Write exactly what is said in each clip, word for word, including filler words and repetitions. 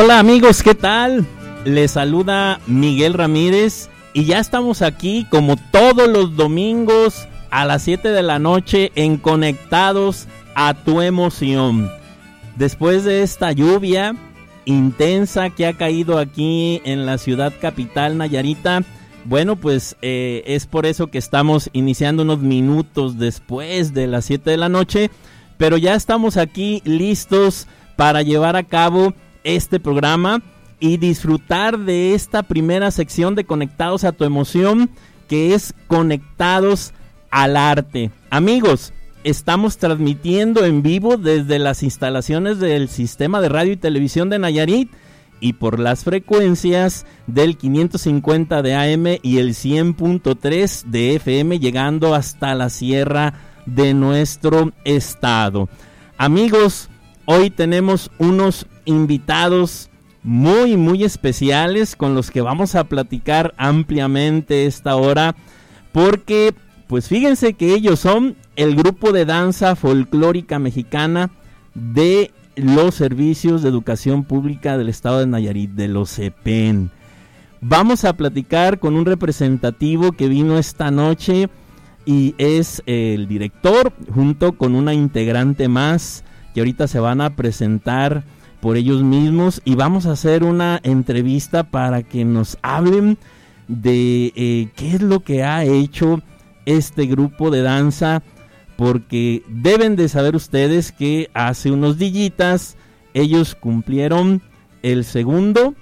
Hola amigos, ¿qué tal? Les saluda Miguel Ramírez y ya estamos aquí como todos los domingos a las siete de la noche en Conectados a tu Emoción. Después de esta lluvia intensa que ha caído aquí en la ciudad capital Nayarita, bueno, pues eh, es por eso que estamos iniciando unos minutos después de las siete de la noche, pero ya estamos aquí listos para llevar a cabo este programa y disfrutar de esta primera sección de Conectados a tu Emoción, que es Conectados al Arte. Amigos, estamos transmitiendo en vivo desde las instalaciones del Sistema de Radio y Televisión de Nayarit y por las frecuencias del quinientos cincuenta de A M y el cien punto tres de F M, llegando hasta la sierra de nuestro estado. Amigos, hoy tenemos unos invitados muy muy especiales con los que vamos a platicar ampliamente esta hora, porque pues fíjense que ellos son el grupo de danza folclórica mexicana de los servicios de educación pública del estado de Nayarit, de los C E P E N. Vamos a platicar con un representativo que vino esta noche y es el director, junto con una integrante más que ahorita se van a presentar por ellos mismos, y vamos a hacer una entrevista para que nos hablen de eh, qué es lo que ha hecho este grupo de danza, porque deben de saber ustedes que hace unos días ellos cumplieron el segundo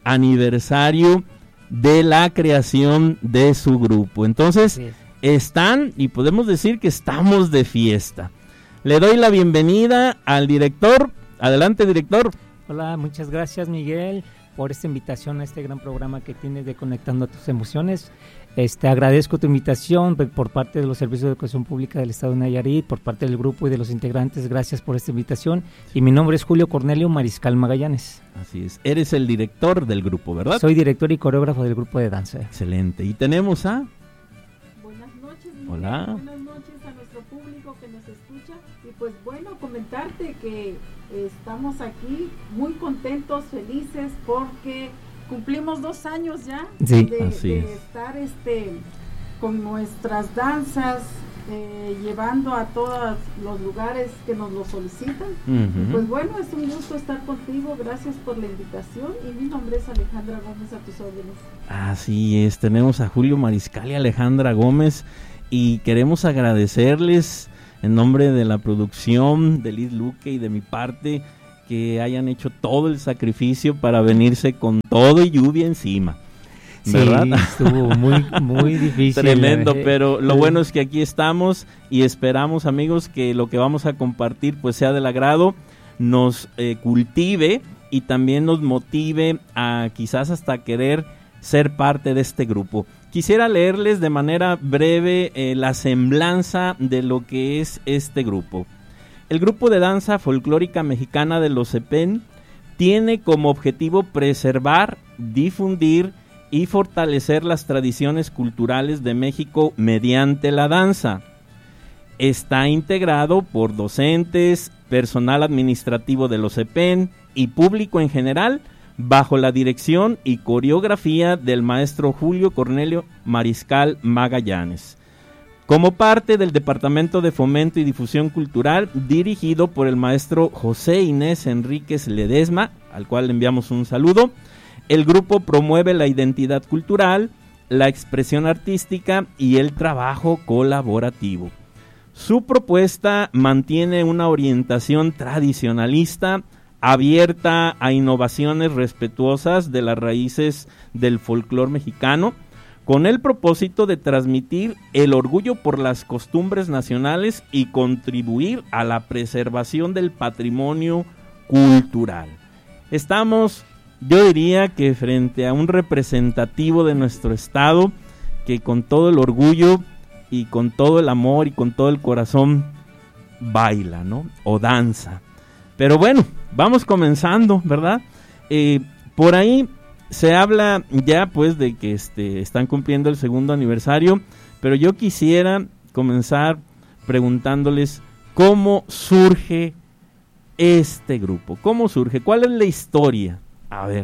aniversario de la creación de su grupo. Entonces sí, están, y podemos decir que estamos de fiesta. Le doy la bienvenida al director. Adelante, director. Hola, muchas gracias, Miguel, por esta invitación a este gran programa que tienes de Conectando a tus Emociones. Este, agradezco tu invitación por parte de los servicios de educación pública del estado de Nayarit, por parte del grupo y de los integrantes. Gracias por esta invitación. Y mi nombre es Julio Cornelio Mariscal Magallanes. Así es. Eres el director del grupo, ¿verdad? Soy director y coreógrafo del grupo de danza. Excelente. Y tenemos a... Buenas noches, Miguel. Hola. Buenas noches a nuestro público que nos escucha. Y pues bueno, comentarte que estamos aquí muy contentos, felices, porque cumplimos dos años ya sí, de, así de es. estar este con nuestras danzas, eh, llevando a todos los lugares que nos lo solicitan. Uh-huh. Pues bueno, es un gusto estar contigo, gracias por la invitación, y mi nombre es Alejandra Gómez, a tus órdenes. Así es, tenemos a Julio Mariscal y Alejandra Gómez, y queremos agradecerles en nombre de la producción, de Liz Luque y de mi parte, que hayan hecho todo el sacrificio para venirse con todo y lluvia encima, ¿verdad? Sí, estuvo muy, muy difícil. Tremendo, pero lo bueno es que aquí estamos y esperamos, amigos, que lo que vamos a compartir pues sea del agrado, nos eh, cultive y también nos motive a quizás hasta querer ser parte de este grupo. Quisiera leerles de manera breve eh, la semblanza de lo que es este grupo. El grupo de danza folclórica mexicana de los C E P E N tiene como objetivo preservar, difundir y fortalecer las tradiciones culturales de México mediante la danza. Está integrado por docentes, personal administrativo de los C E P E N y público en general, bajo la dirección y coreografía del maestro Julio Cornelio Mariscal Magallanes, como parte del Departamento de Fomento y Difusión Cultural, dirigido por el maestro José Inés Enríquez Ledesma, al cual le enviamos un saludo. El grupo promueve la identidad cultural, la expresión artística y el trabajo colaborativo. Su propuesta mantiene una orientación tradicionalista, abierta a innovaciones respetuosas de las raíces del folclore mexicano, con el propósito de transmitir el orgullo por las costumbres nacionales y contribuir a la preservación del patrimonio cultural. Estamos, yo diría que frente a un representativo de nuestro estado que con todo el orgullo y con todo el amor y con todo el corazón baila, ¿no? O danza. Pero bueno, vamos comenzando, ¿verdad? Eh, por ahí se habla ya pues de que este, están cumpliendo el segundo aniversario, pero yo quisiera comenzar preguntándoles cómo surge este grupo, cómo surge, cuál es la historia A ver.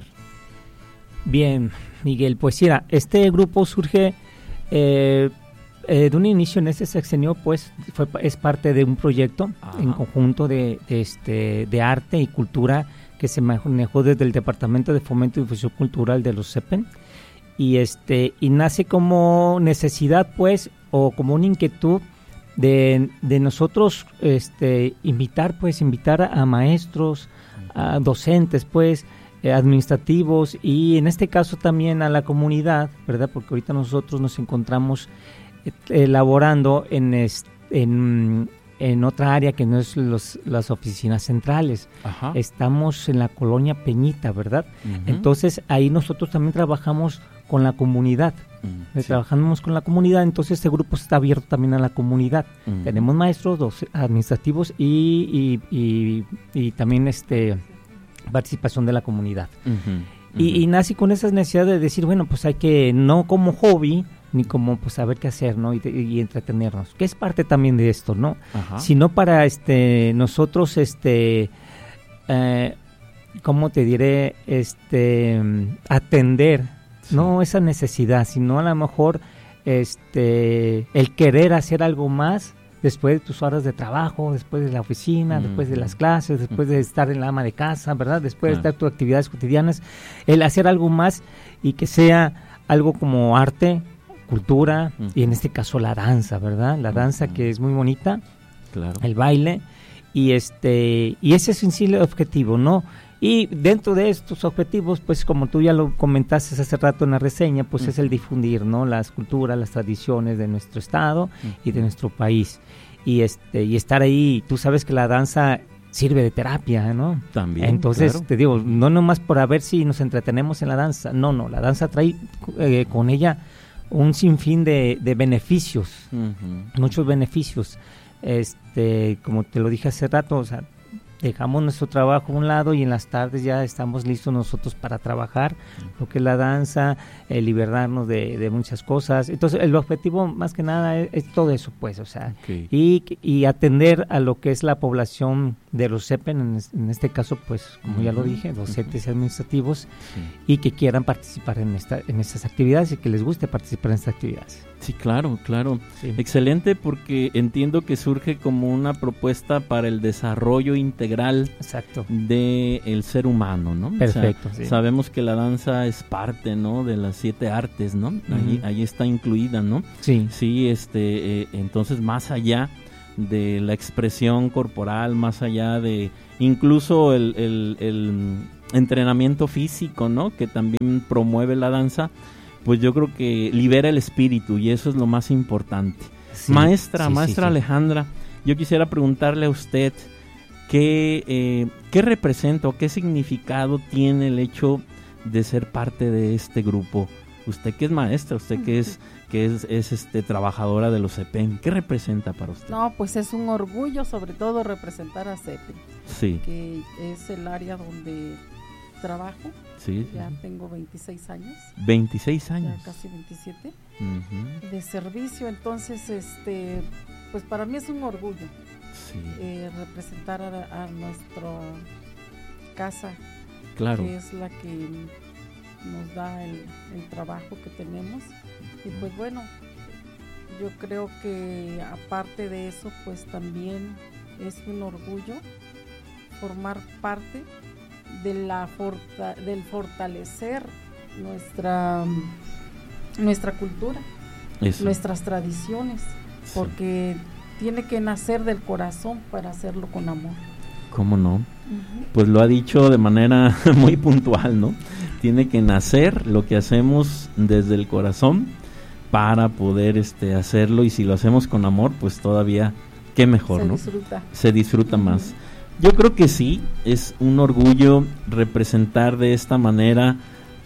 Bien, Miguel, pues mira, este grupo surge eh, eh, de un inicio en este sexenio, pues fue, es parte de un proyecto Ajá. en conjunto de, de, este, de arte y cultura que se manejó desde el Departamento de Fomento y Difusión Cultural de los CEPEN, y, este, y nace como necesidad, pues, o como una inquietud de, de nosotros este, invitar, pues, invitar a, a maestros, a docentes, pues, administrativos y en este caso también a la comunidad, ¿verdad? Porque ahorita nosotros nos encontramos elaborando en, est- en, en otra área que no es los, las oficinas centrales. Ajá. Estamos en la colonia Peñita, ¿verdad? Uh-huh. Entonces ahí nosotros también trabajamos con la comunidad. Uh-huh. Sí. Trabajamos con la comunidad, entonces este grupo está abierto también a la comunidad. Uh-huh. Tenemos maestros, dos administrativos y, y, y, y también este... participación de la comunidad. Uh-huh, uh-huh. Y, y nací con esa necesidad de decir, bueno, pues hay que, no como hobby, ni como pues saber qué hacer, ¿no? Y, y entretenernos, que es parte también de esto, ¿no? Uh-huh. Sino para este nosotros, este, eh, ¿cómo te diré? Este, atender, sí. no esa necesidad, sino a lo mejor este, el querer hacer algo más después de tus horas de trabajo, después de la oficina, mm. después de las clases, después de estar en la ama de casa, ¿verdad? Después ah. de estar tus actividades cotidianas, el hacer algo más y que sea algo como arte, cultura, mm. y en este caso la danza, ¿verdad? La danza mm. que es muy bonita, claro. el baile, y este y ese es en sí el objetivo, ¿no? Y dentro de estos objetivos, pues como tú ya lo comentaste hace rato en la reseña, pues uh-huh. es el difundir, ¿no? Las culturas, las tradiciones de nuestro estado uh-huh. y de nuestro país. Y este y estar ahí, tú sabes que la danza sirve de terapia, ¿no? También, Entonces, claro. te digo, no nomás por a ver si nos entretenemos en la danza, no, no, la danza trae eh, con ella un sinfín de, de beneficios, uh-huh. muchos beneficios. Este, como te lo dije hace rato, o sea, dejamos nuestro trabajo a un lado y en las tardes ya estamos listos nosotros para trabajar uh-huh. lo que es la danza, eh, liberarnos de, de muchas cosas. Entonces el objetivo más que nada es, es todo eso, pues, o sea, okay. y, y atender a lo que es la población de los CEPEN, en, en este caso, pues, como uh-huh. ya lo dije, docentes uh-huh. administrativos, sí. y que quieran participar en esta en estas actividades y que les guste participar en estas actividades. Sí, claro, claro. Sí. Excelente, porque entiendo que surge como una propuesta para el desarrollo integral Exacto. del ser humano, ¿no? Perfecto, o sea, sí. Sabemos que la danza es parte, ¿no? De las siete artes, ¿no? Uh-huh. Ahí, ahí está incluida, ¿no? Sí. Sí, este, eh, entonces más allá de la expresión corporal, más allá de incluso el, el, el entrenamiento físico, ¿no? Que también promueve la danza, pues yo creo que libera el espíritu y eso es lo más importante. Sí, maestra, sí, maestra sí, sí. Alejandra, yo quisiera preguntarle a usted qué, eh, qué representa o qué significado tiene el hecho de ser parte de este grupo. Usted que es maestra, usted que es que es, es este trabajadora de los CEPEN, ¿qué representa para usted? No, pues es un orgullo sobre todo representar a CEPEN, sí. que es el área donde trabajo. Sí, ya sí. tengo veintiséis años. veintiséis años. Ya casi veintisiete. Uh-huh. De servicio, entonces, este, pues para mí es un orgullo sí. eh, representar a, a nuestra casa, claro. que es la que nos da el, el trabajo que tenemos. Y pues bueno, yo creo que aparte de eso, pues también es un orgullo formar parte de la forta, del fortalecer nuestra nuestra cultura, eso. Nuestras tradiciones, sí. porque tiene que nacer del corazón para hacerlo con amor. ¿Cómo no? Uh-huh. Pues lo ha dicho de manera muy puntual, ¿no? Tiene que nacer lo que hacemos desde el corazón para poder este hacerlo, y si lo hacemos con amor, pues todavía qué mejor, Se ¿no? disfruta. Se disfruta Uh-huh. más. Yo creo que sí, es un orgullo representar de esta manera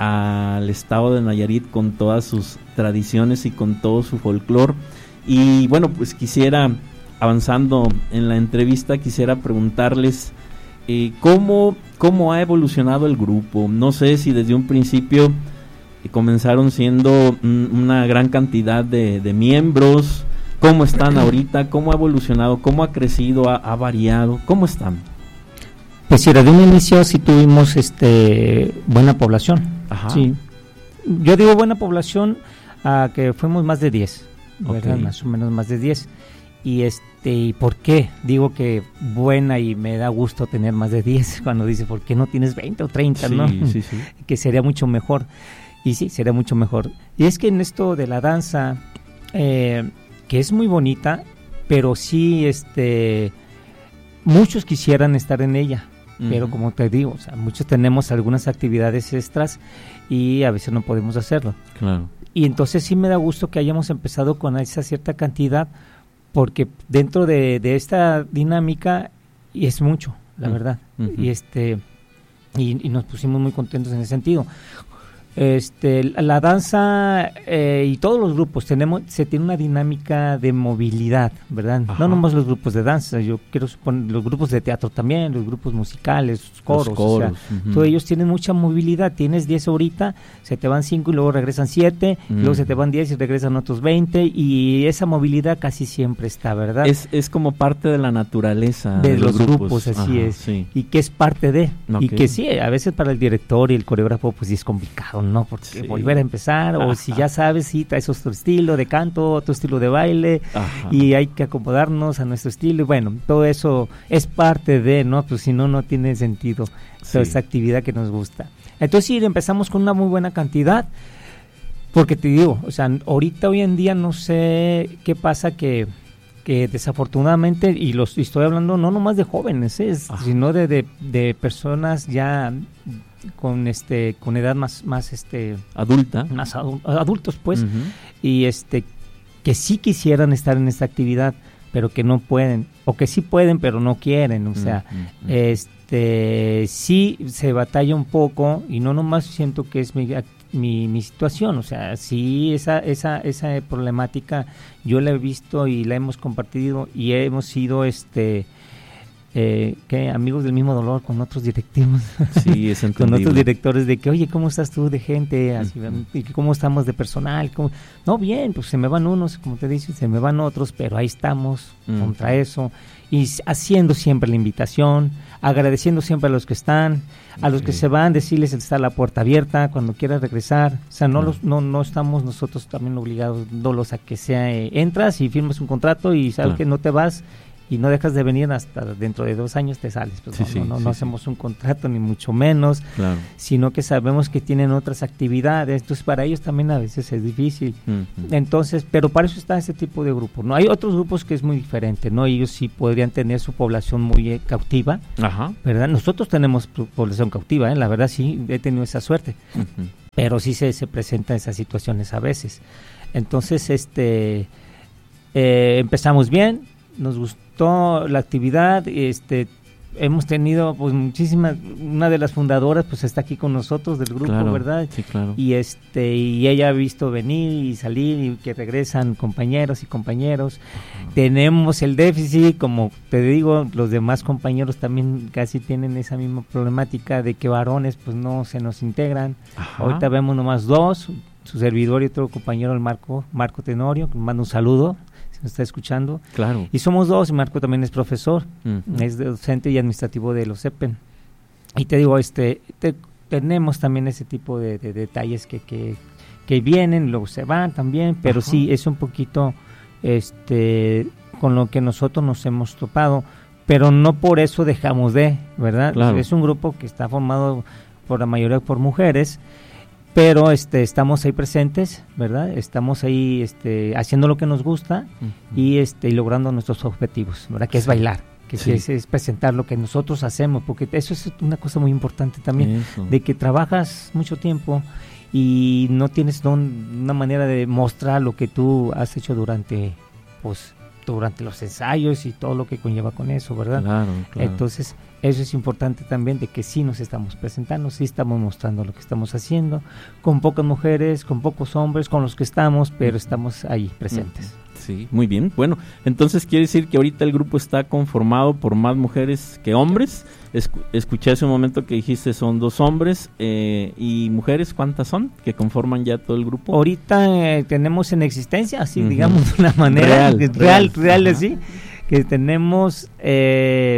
al estado de Nayarit con todas sus tradiciones y con todo su folclore. Y bueno, pues quisiera, avanzando en la entrevista, quisiera preguntarles eh, ¿cómo, cómo ha evolucionado el grupo. No sé si desde un principio eh, comenzaron siendo mm, una gran cantidad de, de miembros. ¿Cómo están ahorita? ¿Cómo ha evolucionado? ¿Cómo ha crecido? ¿Ha, ha variado? ¿Cómo están? Pues sí, desde un inicio sí tuvimos este buena población. Ajá. Sí. Yo digo buena población a que fuimos más de diez, ¿verdad? Okay. Más o menos más de diez. Y este, ¿y por qué? Digo que buena y me da gusto tener más de diez cuando dice, ¿por qué no tienes veinte o treinta, sí, no? Sí, sí. Que sería mucho mejor. Y sí, sería mucho mejor. Y es que en esto de la danza, eh, que es muy bonita, pero sí, este, muchos quisieran estar en ella. Uh-huh. Pero como te digo, o sea, muchos tenemos algunas actividades extras y a veces no podemos hacerlo. Claro. Y entonces sí me da gusto que hayamos empezado con esa cierta cantidad, porque dentro de, de esta dinámica, y es mucho, la uh-huh. verdad. Uh-huh. Y este y, y nos pusimos muy contentos en ese sentido. Este, la danza eh, y todos los grupos tenemos, se tiene una dinámica de movilidad, ¿verdad? Ajá. No nomás los grupos de danza, yo quiero suponer los grupos de teatro también, los grupos musicales, los coros, los coros, o sea, uh-huh. todos ellos tienen mucha movilidad. Tienes diez ahorita, se te van cinco y luego regresan siete, uh-huh. y luego se te van diez y regresan otros veinte, y esa movilidad casi siempre está, ¿verdad? Es, es como parte de la naturaleza de, de los, los grupos, grupos así Ajá, es, sí. y que es parte de, okay. y que sí, a veces para el director y el coreógrafo pues sí es complicado, ¿no? Porque sí. volver a empezar, Ajá. o si ya sabes, sí, traes otro estilo de canto, otro estilo de baile, Ajá. y hay que acomodarnos a nuestro estilo, y bueno, todo eso es parte de, ¿no? Pues si no, no tiene sentido sí. toda esta actividad que nos gusta. Entonces sí, empezamos con una muy buena cantidad, porque te digo, o sea, ahorita hoy en día no sé qué pasa que que desafortunadamente, y los y estoy hablando no nomás de jóvenes, ¿eh? sino de, de, de personas ya con este con edad más más este adulta, más adu- adultos pues, uh-huh. y este que sí quisieran estar en esta actividad, pero que no pueden, o que sí pueden pero no quieren, o sea, uh-huh. este sí se batalla un poco, y no nomás siento que es mi Mi, mi situación, o sea, sí, esa, esa, esa problemática yo la he visto y la hemos compartido, y hemos sido este eh, ¿qué? amigos del mismo dolor con otros directivos, sí, es con otros directores, de que, oye, ¿cómo estás tú de gente? Así, uh-huh. y ¿cómo estamos de personal? ¿Cómo? No, bien, pues se me van unos, como te dije, se me van otros, pero ahí estamos uh-huh. contra eso, y haciendo siempre la invitación, agradeciendo siempre a los que están, a okay. los que se van, decirles está la puerta abierta cuando quieras regresar, o sea, no, uh-huh. los, no, no estamos nosotros también obligados a que sea, eh, entras y firmas un contrato y sabes claro. que no te vas y no dejas de venir hasta dentro de dos años te sales, pues sí, no, sí, no, no, sí, no hacemos sí. un contrato ni mucho menos, claro. sino que sabemos que tienen otras actividades, entonces para ellos también a veces es difícil, uh-huh. entonces, pero para eso está ese tipo de grupo, ¿no? Hay otros grupos que es muy diferente, ¿no? Ellos sí podrían tener su población muy eh, cautiva, Ajá. ¿verdad? Nosotros tenemos población cautiva, ¿eh? La verdad sí he tenido esa suerte, uh-huh. pero sí se, se presentan esas situaciones a veces, entonces, este, eh, empezamos bien, nos gustó la actividad, este hemos tenido pues muchísimas, una de las fundadoras pues está aquí con nosotros del grupo, claro, ¿verdad? Sí, claro. Y este y ella ha visto venir y salir y que regresan compañeros y compañeros. Uh-huh. Tenemos el déficit, como te digo, los demás compañeros también casi tienen esa misma problemática de que varones pues no se nos integran. Ajá. Ahorita vemos nomás dos, su servidor y otro compañero, el Marco, Marco Tenorio, que me manda un saludo. Nos está escuchando. Claro. Y somos dos, Marco también es profesor, uh-huh. es docente y administrativo de los E P E N. Y te digo, este te, tenemos también ese tipo de, de detalles que, que, que vienen, luego se van también, pero uh-huh. sí, es un poquito este con lo que nosotros nos hemos topado, pero no por eso dejamos de, ¿verdad? Claro. Es un grupo que está formado por la mayoría por mujeres, pero este estamos ahí presentes, ¿verdad? Estamos ahí este haciendo lo que nos gusta uh-huh. y este y logrando nuestros objetivos, ¿verdad? Que es bailar, que sí. es, es presentar lo que nosotros hacemos, porque eso es una cosa muy importante también, eso. De que trabajas mucho tiempo y no tienes don, una manera de mostrar lo que tú has hecho durante pues durante los ensayos y todo lo que conlleva con eso, ¿verdad? Claro, claro. Entonces, eso es importante también, de que sí nos estamos presentando, sí estamos mostrando lo que estamos haciendo, con pocas mujeres, con pocos hombres, con los que estamos, pero estamos ahí presentes. Sí, muy bien. Bueno, entonces quiere decir que ahorita el grupo está conformado por más mujeres que hombres. Escu- escuché hace un momento que dijiste son dos hombres eh, y mujeres, ¿cuántas son que conforman ya todo el grupo? Ahorita eh, tenemos en existencia, así uh-huh. digamos de una manera real, real, real, real así, que tenemos... Eh,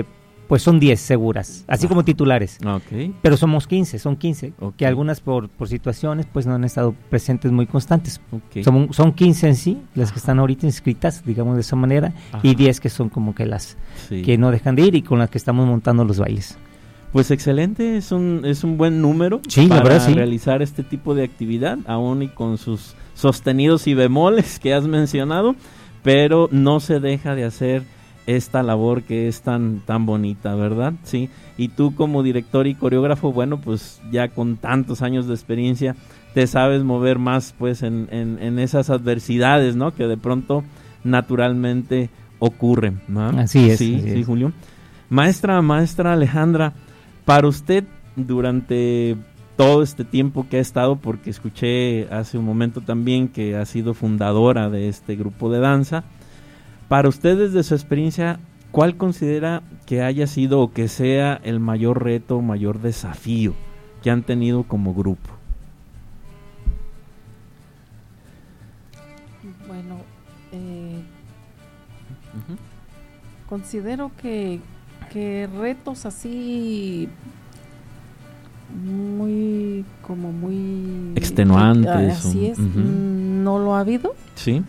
pues son diez seguras, así ah. como titulares. Okay. Pero somos quince, son quince, okay. que algunas por, por situaciones pues no han estado presentes muy constantes. Okay. Son, son quince en sí, las Ajá. que están ahorita inscritas, digamos de esa manera, Ajá. y diez que son como que las sí. que no dejan de ir y con las que estamos montando los bailes. Pues excelente, es un es un buen número sí, para la verdad, sí. realizar este tipo de actividad, aún y con sus sostenidos y bemoles que has mencionado, pero no se deja de hacer esta labor que es tan tan bonita, ¿verdad? Sí. Y tú como director y coreógrafo, bueno, pues ya con tantos años de experiencia te sabes mover más pues en, en, en esas adversidades, ¿no? Que de pronto naturalmente ocurren, ¿no? Así es. Sí, así sí, es. Julio. Maestra, maestra Alejandra, para usted durante todo este tiempo que ha estado, porque escuché hace un momento también que ha sido fundadora de este grupo de danza, para usted desde su experiencia, ¿cuál considera que haya sido o que sea el mayor reto, mayor desafío que han tenido como grupo? Bueno, eh, uh-huh. considero que, que retos así muy, como muy... extenuantes. Así es, uh-huh. no lo ha habido. Sí.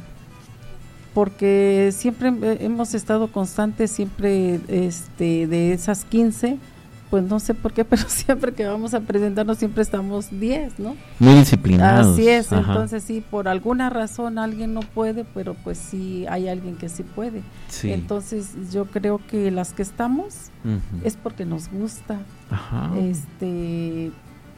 Porque siempre hemos estado constantes, siempre este de esas quince, pues no sé por qué, pero siempre que vamos a presentarnos siempre estamos diez, ¿no? Muy disciplinados. Así es, Ajá. entonces sí, por alguna razón alguien no puede, pero pues sí hay alguien que sí puede. Sí. Entonces yo creo que las que estamos uh-huh. es porque nos gusta. Ajá. Este...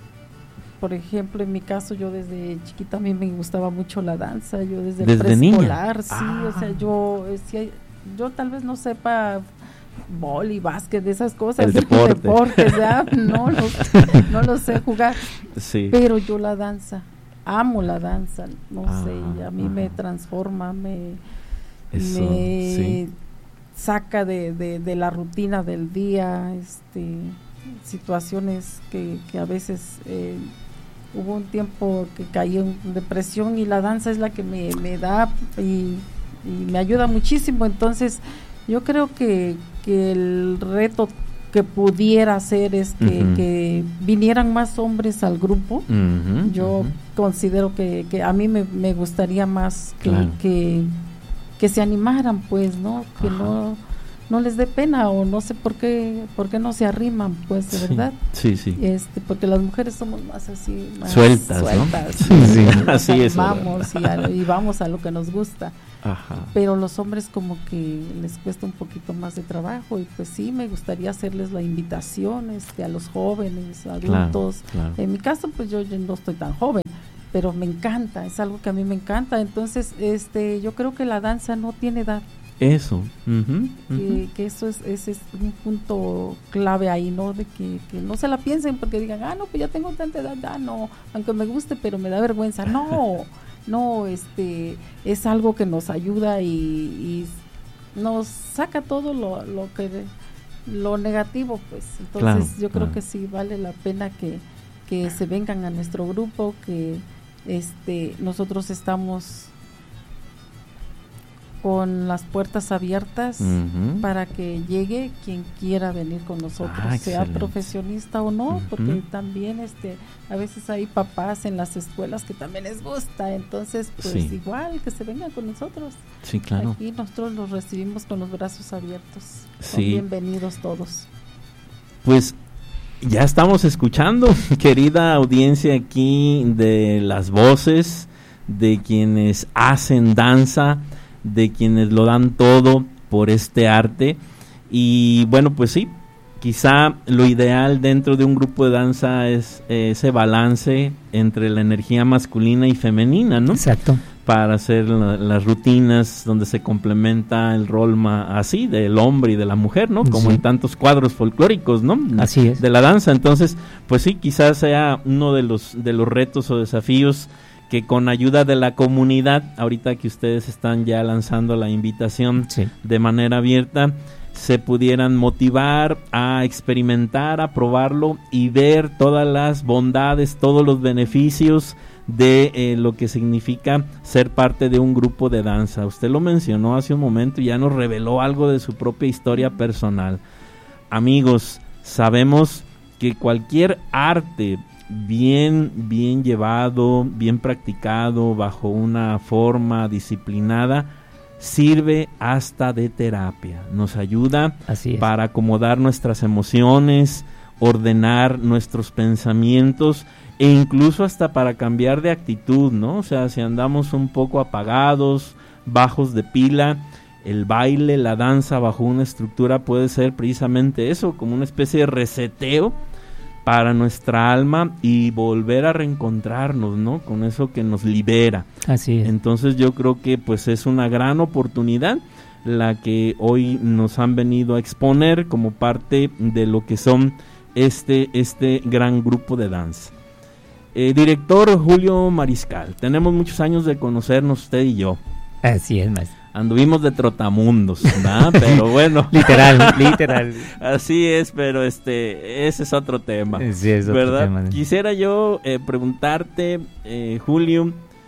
Por ejemplo, en mi caso, yo desde chiquita a mí me gustaba mucho la danza, yo desde, desde el preescolar, niña. sí, Ah. o sea, yo, si, yo tal vez no sepa vóley, básquet, de esas cosas, el deporte. deportes, ¿ya? no, lo, no lo sé jugar, sí. pero yo la danza, amo la danza, no ah, sé, a mí ajá. me transforma, me, Eso, me sí. saca de, de, de la rutina del día, este, situaciones que, que a veces... Eh, hubo un tiempo que caí en depresión y la danza es la que me, me da y, y me ayuda muchísimo. Entonces yo creo que, que el reto que pudiera hacer es que, uh-huh. que vinieran más hombres al grupo. Uh-huh, yo uh-huh. considero que, que a mí me, me gustaría más que, claro. que, que se animaran, pues, ¿no? Que Ajá. no... no les dé pena o no sé por qué por qué no se arriman, pues, de sí, verdad. Sí, sí. Este, porque las mujeres somos más así, más sueltas, sueltas ¿no? y, sí, y así es. vamos y, a, y vamos a lo que nos gusta. Ajá. Pero los hombres como que les cuesta un poquito más de trabajo y pues sí, me gustaría hacerles la invitación este, a los jóvenes, adultos. Claro, claro. En mi caso, pues yo, yo no estoy tan joven, pero me encanta, es algo que a mí me encanta. Entonces, este, yo creo que la danza no tiene edad. Eso, uh-huh, uh-huh. Que, que eso es, ese es un punto clave ahí, ¿no? De que, que no se la piensen porque digan, ah, no, pues ya tengo tanta edad, ah, no, aunque me guste, pero me da vergüenza. No, no, este, es algo que nos ayuda y, y nos saca todo lo, lo que, lo negativo, pues. Entonces, claro, yo creo claro. que sí vale la pena que, que se vengan a nuestro grupo, que, este, nosotros estamos con las puertas abiertas uh-huh. para que llegue quien quiera venir con nosotros, ah, sea excelente. Profesionista o no, uh-huh. porque también este a veces hay papás en las escuelas que también les gusta, entonces pues sí. igual que se vengan con nosotros. Sí, claro. Aquí nosotros los recibimos con los brazos abiertos. Sí. Son bienvenidos todos. Pues ya estamos escuchando, querida audiencia aquí de las voces de quienes hacen danza, de quienes lo dan todo por este arte. Y bueno, pues sí, quizá lo ideal dentro de un grupo de danza es eh, ese balance entre la energía masculina y femenina, ¿no? Exacto. Para hacer la, las rutinas donde se complementa el rol ma, así del hombre y de la mujer, ¿no? Como sí. en tantos cuadros folclóricos, ¿no? Así es. De la danza. Entonces, pues sí, quizás sea uno de los de los retos o desafíos que con ayuda de la comunidad, ahorita que ustedes están ya lanzando la invitación sí. de manera abierta, se pudieran motivar a experimentar, a probarlo y ver todas las bondades, todos los beneficios de eh, lo que significa ser parte de un grupo de danza. Usted lo mencionó hace un momento y ya nos reveló algo de su propia historia personal. amigos, sabemos que cualquier arte bien, bien llevado, bien practicado, bajo una forma disciplinada, sirve hasta de terapia. Nos ayuda para acomodar nuestras emociones, ordenar nuestros pensamientos e incluso hasta para cambiar de actitud, ¿no? O sea, si andamos un poco apagados, bajos de pila, el baile, la danza bajo una estructura puede ser precisamente eso, como una especie de reseteo para nuestra alma y volver a reencontrarnos, ¿no? Con eso que nos libera. Así es. Entonces yo creo que pues es una gran oportunidad la que hoy nos han venido a exponer como parte de lo que son este, este gran grupo de danza. Eh, director Julio Mariscal, tenemos muchos años de conocernos usted y yo. Así es, maestro. Anduvimos de trotamundos, ¿verdad? Pero bueno. Literal, literal. Así es, pero este, ese es otro tema. Sí, es otro ¿verdad? tema. Quisiera yo eh, preguntarte, eh, Julio,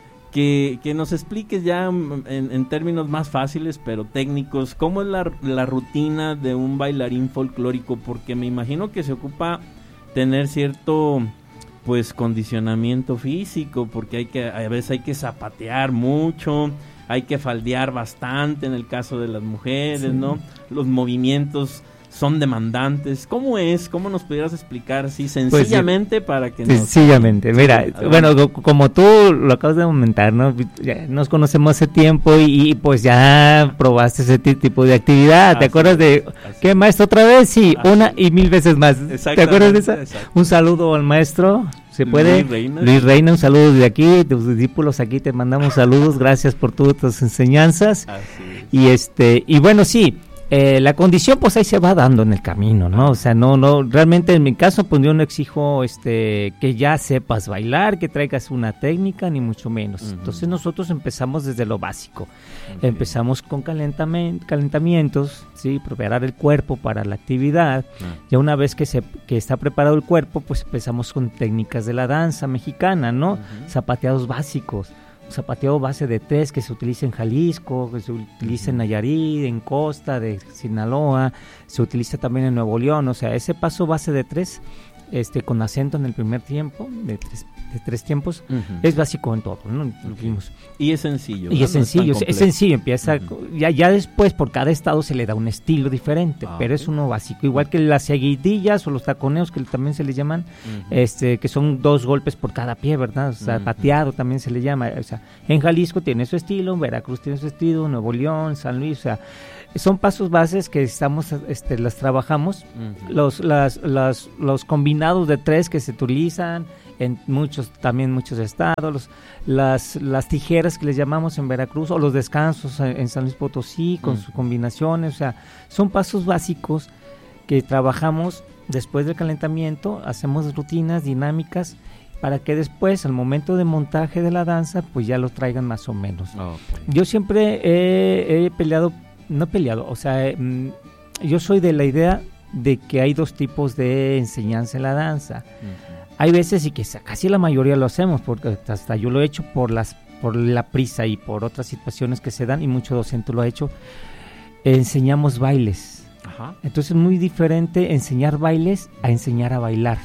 que, que nos expliques ya en, en términos más fáciles, pero técnicos, cómo es la, la rutina de un bailarín folclórico, porque me imagino que se ocupa tener cierto, pues, condicionamiento físico, porque hay que, a veces hay que zapatear mucho, hay que faldear bastante en el caso de las mujeres, sí. ¿no? Los movimientos son demandantes. ¿Cómo es? ¿Cómo nos pudieras explicar así sencillamente pues, para que nos... Sencillamente, mira, sí, bueno, como tú lo acabas de comentar, ¿no? Ya nos conocemos hace tiempo y, y pues ya probaste ese t- tipo de actividad. Así, ¿te acuerdas de así. ¿Qué, maestro, otra vez? Sí, así. Una y mil veces más. ¿Te acuerdas de esa? Exacto. Un saludo al maestro. ¿Se puede? Luis Reina. Luis Reina, un saludo de aquí, tus discípulos aquí te mandamos saludos, gracias por todas tus enseñanzas. Así es. Y este, y bueno, sí, eh, la condición pues ahí se va dando en el camino, ¿no? O sea, no, no, realmente en mi caso pues yo no exijo este que ya sepas bailar, que traigas una técnica, ni mucho menos. Uh-huh. Entonces nosotros empezamos desde lo básico. Okay. Empezamos con calentamientos, calentamientos, sí, preparar el cuerpo para la actividad. Uh-huh. Ya una vez que se que está preparado el cuerpo, pues empezamos con técnicas de la danza mexicana, ¿no? Uh-huh. Zapateados básicos. Zapateado base de tres que se utiliza en Jalisco, que se utiliza en Nayarit, en Costa de Sinaloa, se utiliza también en Nuevo León. O sea, ese paso base de tres, este, con acento en el primer tiempo, de tres, de tres tiempos, uh-huh. es básico en todo, ¿no? Okay. Y es sencillo. Y ¿no? es sencillo, no es, es sencillo, empieza, uh-huh. ya, ya después por cada estado se le da un estilo diferente, ah, pero okay. es uno básico, igual que las seguidillas o los taconeos que también se les llaman, uh-huh. este, que son dos golpes por cada pie, ¿verdad? O sea, uh-huh. pateado también se le llama, o sea, en Jalisco tiene su estilo, en Veracruz tiene su estilo, Nuevo León, San Luis, o sea, son pasos bases que estamos, este, las trabajamos, uh-huh. los, las, las, los combinados de tres que se utilizan en muchos, también muchos estados, los, las, las tijeras que les llamamos en Veracruz, o los descansos en, en San Luis Potosí, con uh-huh. sus combinaciones, o sea, son pasos básicos que trabajamos después del calentamiento, hacemos rutinas dinámicas, para que después, al momento de montaje de la danza, pues ya lo traigan más o menos. Okay. Yo siempre he, he peleado, no he peleado, o sea, eh, yo soy de la idea de que hay dos tipos de enseñanza en la danza. Uh-huh. Hay veces, y que casi la mayoría lo hacemos, porque hasta yo lo he hecho por las por la prisa y por otras situaciones que se dan, y mucho docente lo ha hecho, enseñamos bailes. Ajá. Entonces es muy diferente enseñar bailes a enseñar a bailar.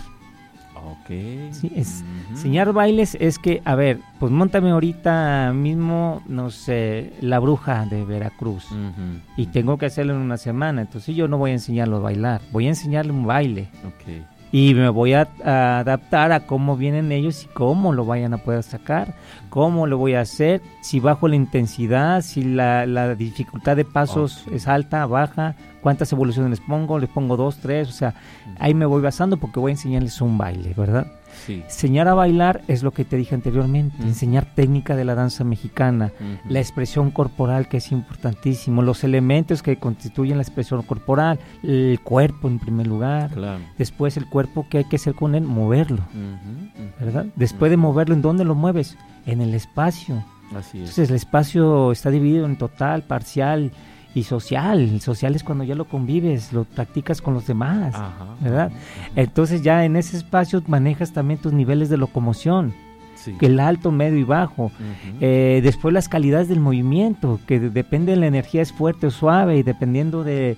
Okay. Sí, es, uh-huh. enseñar bailes es que, a ver, pues móntame ahorita mismo, no sé, La Bruja de Veracruz, uh-huh. y tengo que hacerlo en una semana, entonces yo no voy a enseñarlo a bailar, voy a enseñarle un baile. Okay. Y me voy a, a adaptar a cómo vienen ellos y cómo lo vayan a poder sacar, cómo lo voy a hacer, si bajo la intensidad, si la, la dificultad de pasos okay. es alta, baja, cuántas evoluciones les pongo, les pongo dos, tres, o sea, uh-huh. ahí me voy basando porque voy a enseñarles un baile, ¿verdad? Sí. Enseñar a bailar es lo que te dije anteriormente, uh-huh. enseñar técnica de la danza mexicana, uh-huh. la expresión corporal, que es importantísimo, los elementos que constituyen la expresión corporal, el cuerpo en primer lugar, claro. después el cuerpo, que hay que hacer con él, moverlo, uh-huh. Uh-huh. ¿verdad? Después uh-huh. de moverlo, ¿en dónde lo mueves? En el espacio. Así es. Entonces el espacio está dividido en total, parcial y social. El social es cuando ya lo convives, lo practicas con los demás, ajá, ¿verdad? Ajá. Entonces ya en ese espacio manejas también tus niveles de locomoción, sí. que el alto, medio y bajo. Uh-huh. Eh, después las calidades del movimiento, que de- depende de la energía, es fuerte o suave, y dependiendo de,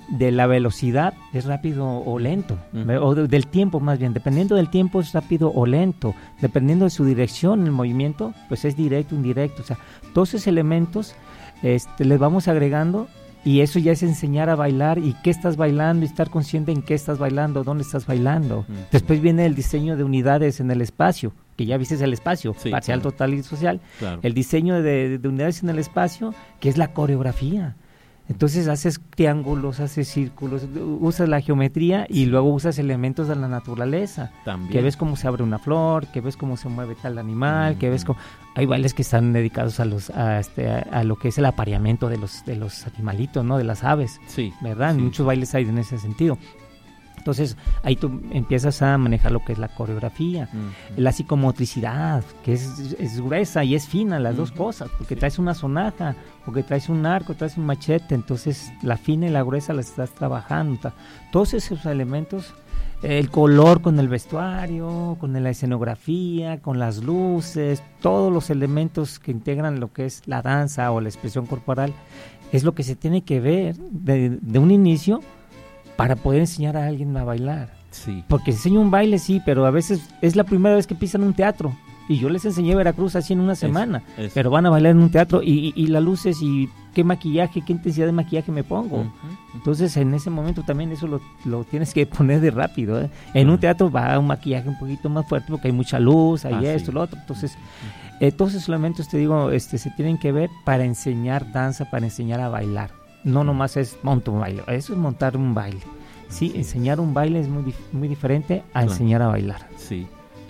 de la velocidad, es rápido o lento, Uh-huh. o de, del tiempo más bien, dependiendo del tiempo es rápido o lento, dependiendo de su dirección, el movimiento, pues es directo o indirecto, o sea, todos esos elementos este, les vamos agregando y eso ya es enseñar a bailar y qué estás bailando y estar consciente en qué estás bailando, dónde estás bailando. Uh-huh. Después viene el diseño de unidades en el espacio, que ya viste el espacio, sí, parcial, claro. total y social, Claro. el diseño de, de unidades en el espacio, que es la coreografía. Entonces haces triángulos, haces círculos, usas la geometría y luego usas elementos de la naturaleza. También. Que ves cómo se abre una flor, que ves cómo se mueve tal animal, uh-huh. que ves cómo... Hay bailes que están dedicados a los a, este, a, a lo que es el apareamiento de los de los animalitos, ¿no? De las aves, sí, ¿verdad? Sí. Muchos bailes hay en ese sentido. Entonces, ahí tú empiezas a manejar lo que es la coreografía, uh-huh. la psicomotricidad, que es, es gruesa y es fina, las uh-huh. dos cosas, porque sí. traes una sonaja, porque traes un arco, traes un machete, entonces la fina y la gruesa las estás trabajando. Todos esos elementos, el color con el vestuario, con la escenografía, con las luces, todos los elementos que integran lo que es la danza o la expresión corporal, es lo que se tiene que ver de, de un inicio para poder enseñar a alguien a bailar. Sí. Porque enseño un baile, sí, pero a veces es la primera vez que pisan un teatro. Y yo les enseñé Veracruz así en una semana. Eso, eso. Pero van a bailar en un teatro y, y, y las luces y qué maquillaje, qué intensidad de maquillaje me pongo. Uh-huh, uh-huh. Entonces en ese momento también eso lo, lo tienes que poner de rápido, ¿eh? En uh-huh. un teatro va un maquillaje un poquito más fuerte porque hay mucha luz, hay ah, esto, sí. lo otro. Entonces uh-huh. eh, todos esos elementos, te digo, este, se tienen que ver para enseñar danza, para enseñar a bailar. No nomás es monto un baile, eso es montar un baile. Sí, sí. Enseñar un baile es muy, muy diferente a claro. enseñar a bailar. Sí.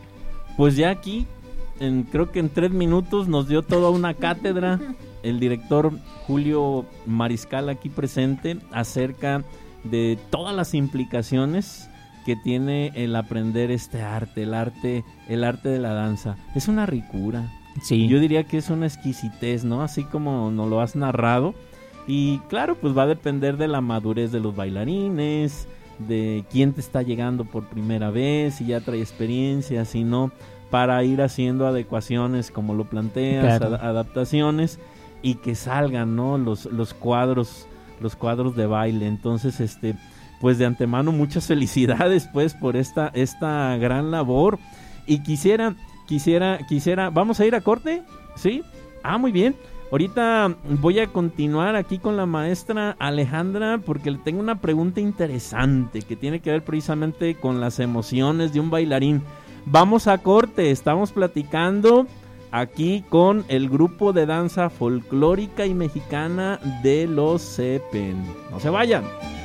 Pues ya aquí, en, creo que en tres minutos nos dio toda una cátedra el director Julio Mariscal aquí presente acerca de todas las implicaciones que tiene el aprender este arte, el arte, el arte de la danza. Es una ricura. Sí. Yo diría que es una exquisitez, ¿no? Así como nos lo has narrado. Y claro, pues va a depender de la madurez de los bailarines, de quién te está llegando por primera vez, si ya trae experiencia, si no, para ir haciendo adecuaciones como lo planteas, claro. ad- adaptaciones y que salgan, ¿no? Los los cuadros, los cuadros de baile. Entonces, este, pues de antemano muchas felicidades, pues, por esta esta gran labor. Y quisiera quisiera quisiera, ¿vamos a ir a corte? ¿Sí? Ah, muy bien. Ahorita voy a continuar aquí con la maestra Alejandra porque le tengo una pregunta interesante que tiene que ver precisamente con las emociones de un bailarín. Vamos a corte, estamos platicando aquí con el grupo de danza folclórica y mexicana de los Zeppen. No se vayan.